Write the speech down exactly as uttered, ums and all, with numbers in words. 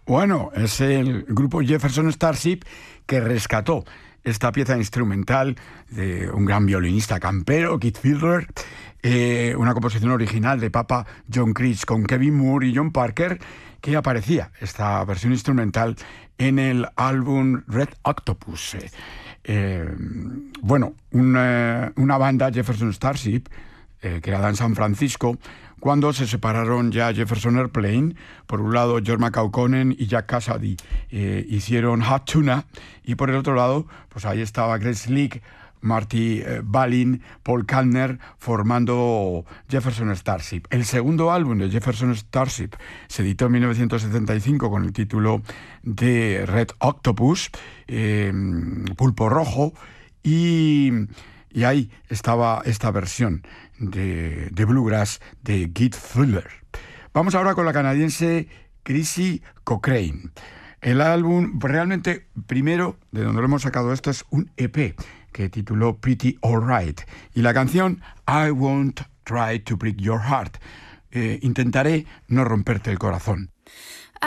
Bueno, es el grupo Jefferson Starship que rescató esta pieza instrumental de un gran violinista campero, Keith Fielder, eh, una composición original de Papa John Creech con Kevin Moore y John Parker, que aparecía esta versión instrumental en el álbum Red Octopus. Eh, eh, bueno, una, una banda, Jefferson Starship, eh, creada en San Francisco, cuando se separaron ya Jefferson Airplane. Por un lado, George McAuconen y Jack Cassidy eh, hicieron Hot Tuna, y por el otro lado, pues ahí estaba Greg Slick, Marty eh, Balin, Paul Kantner, formando Jefferson Starship. El segundo álbum de Jefferson Starship se editó en mil novecientos setenta y cinco con el título de Red Octopus, eh, Pulpo Rojo, y, y ahí estaba esta versión de, de Bluegrass de Keith Fielder. Vamos ahora con la canadiense Chrissy Cochrane. El álbum, realmente, primero, de donde lo hemos sacado esto, es un E P que tituló Pretty Alright. Y la canción I Won't Try to Break Your Heart. Eh, intentaré no romperte el corazón.